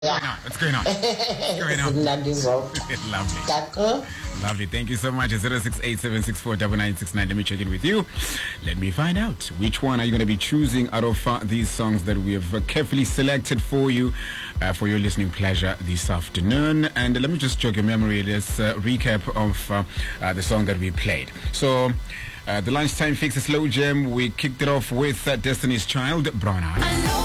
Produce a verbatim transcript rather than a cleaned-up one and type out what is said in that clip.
What's going on? What's going on? Lovely. Lovely. Thank you so much. zero six eight seven six four nine nine six nine. Let me check in with you. Let me find out which one are you going to be choosing out of uh, these songs that we have uh, carefully selected for you uh, for your listening pleasure this afternoon. And let me just jog your memory. Let's uh, recap of uh, uh, the song that we played. So, uh, the lunchtime fix a slow jam. We kicked it off with uh, Destiny's Child, Brown Eyes.